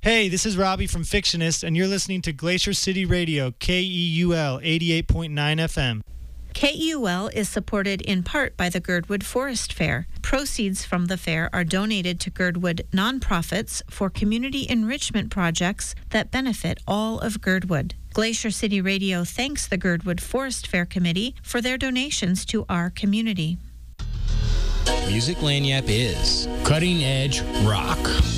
Hey, this is Robbie from Fictionist, and you're listening to Glacier City Radio, KEUL 88.9 FM. KEUL is supported in part by the Girdwood Forest Fair. Proceeds from the fair are donated to Girdwood nonprofits for community enrichment projects that benefit all of Girdwood. Glacier City Radio thanks the Girdwood Forest Fair Committee for their donations to our community. Music Lagniappe is cutting edge rock.